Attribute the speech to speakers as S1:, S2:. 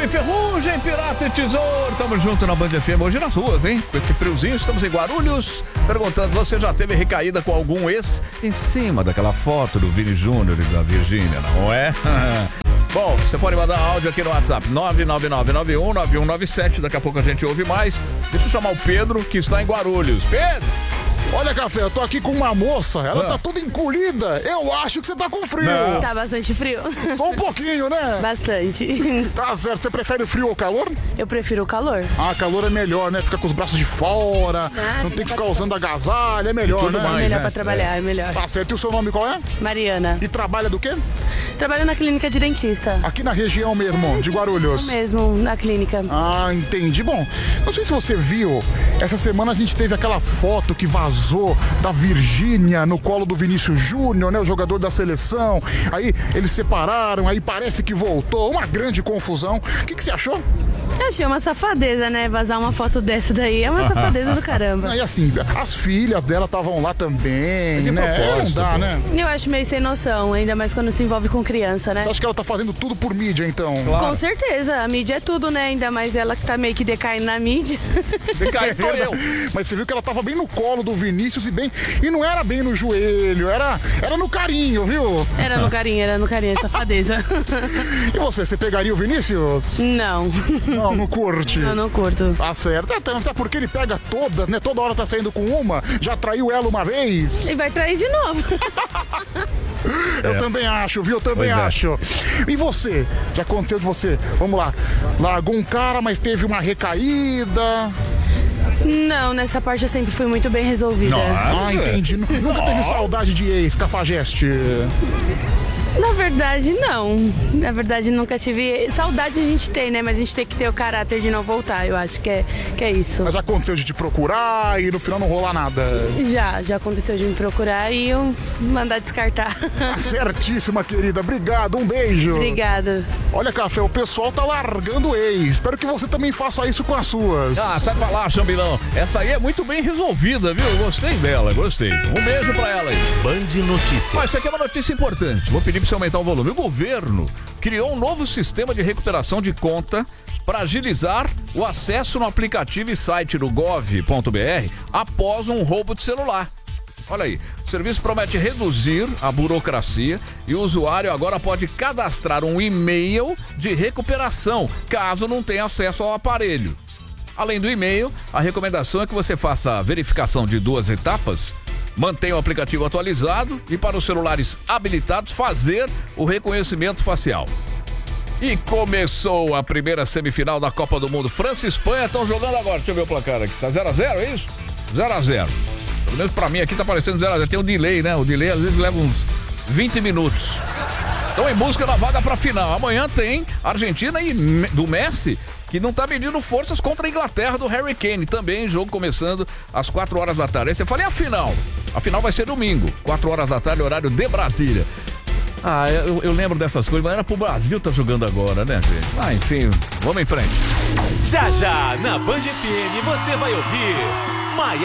S1: Charlie Ferrugem, Pirata e Tesouro. Tamo junto na Band FM, hoje nas ruas, hein? Com esse friozinho, estamos em Guarulhos. Perguntando, você já teve recaída com algum ex em cima daquela foto do Vini Júnior e da Virgínia, não é? Bom, você pode mandar áudio aqui no WhatsApp 999919197. Daqui a pouco a gente ouve mais. Deixa eu chamar o Pedro, que está em Guarulhos. Pedro!
S2: Olha, Café, eu tô aqui com uma moça, ela tá toda encolhida. Eu acho que você tá com frio.
S3: Não. Tá bastante frio.
S2: Só um pouquinho, né?
S3: Bastante.
S2: Tá certo. Você prefere o frio ou o calor?
S3: Eu prefiro o calor.
S2: Ah, calor é melhor, né? Fica com os braços de fora, não tem que ficar usando agasalho, é melhor, né?
S3: É melhor pra trabalhar, é melhor.
S2: Tá certo. E o seu nome qual é?
S3: Mariana.
S2: E trabalha do quê?
S3: Trabalho na clínica de dentista.
S2: Aqui na região mesmo, de Guarulhos?
S3: Mesmo, na clínica.
S2: Ah, entendi. Bom, não sei se você viu, essa semana a gente teve aquela foto que vazou da Virgínia no colo do Vinícius Júnior, né? O jogador da seleção. Aí eles separaram, aí parece que voltou. Uma grande confusão. O que você achou?
S3: Eu achei uma safadeza, né? Vazar uma foto dessa daí. É uma safadeza do caramba.
S2: Aí assim, as filhas dela estavam lá também, né? Não dá, né?
S3: Eu acho meio sem noção, ainda mais quando se envolve com criança, né?
S2: Você acha que ela tá fazendo tudo por mídia, então?
S3: Claro. Com certeza, a mídia é tudo, né? Ainda mais ela que tá meio que decaindo na mídia.
S1: Decaindo eu.
S2: Mas você viu que ela tava bem no colo do Vinícius e não era bem no joelho, era no carinho, viu?
S3: Era no carinho, safadeza.
S2: E você pegaria o Vinícius?
S3: Não.
S2: Não curte?
S3: Não curto.
S2: Tá certo, até porque ele pega todas, né? Toda hora tá saindo com uma, já traiu ela uma vez.
S3: E vai trair de novo.
S2: Eu também acho, viu? Eu também acho. E você? Já aconteceu de você? Vamos lá. Largou um cara, mas teve uma recaída.
S3: Não, nessa parte eu sempre fui muito bem resolvida.
S2: Ah, entendi. Nunca teve saudade de ex, Cafajeste?
S3: Na verdade, não. Na verdade, nunca tive. Saudade a gente tem, né? Mas a gente tem que ter o caráter de não voltar. Eu acho que é isso.
S2: Mas já aconteceu de te procurar e no final não rolar nada?
S3: Já aconteceu de me procurar e eu mandar descartar.
S2: Certíssima, querida. Obrigado, um beijo.
S3: Obrigada.
S2: Olha, Café, o pessoal tá largando o ex. Espero que você também faça isso com as suas.
S1: Ah, sai pra lá, Chambilão. Essa aí é muito bem resolvida, viu? Gostei dela, gostei. Um beijo pra ela aí.
S4: Band Notícias.
S1: Mas isso aqui é uma notícia importante. Vou pedir pra você aumentar o volume. O governo criou um novo sistema de recuperação de conta para agilizar o acesso no aplicativo e site do gov.br após um roubo de celular. Olha aí, o serviço promete reduzir a burocracia e o usuário agora pode cadastrar um e-mail de recuperação, caso não tenha acesso ao aparelho. Além do e-mail, a recomendação é que você faça a verificação de 2 etapas, mantenha o aplicativo atualizado e, para os celulares habilitados, fazer o reconhecimento facial. E começou a primeira semifinal da Copa do Mundo. França e Espanha estão jogando agora. Deixa eu ver o placar aqui. Tá 0-0, é isso? 0-0. Pelo menos pra mim aqui tá parecendo 0-0. Tem um delay, né? O delay às vezes leva uns 20 minutos. Estão em busca da vaga pra final. Amanhã tem Argentina e do Messi, que não tá medindo forças contra a Inglaterra do Harry Kane. Também jogo começando às 4 horas da tarde. Aí você fala, e a final? A final vai ser domingo, 4 horas da tarde, horário de Brasília. Ah, eu lembro dessas coisas, mas era pro Brasil tá jogando agora, né, gente? Ah, enfim, vamos em frente.
S4: Já, na Band FM você vai ouvir Maiara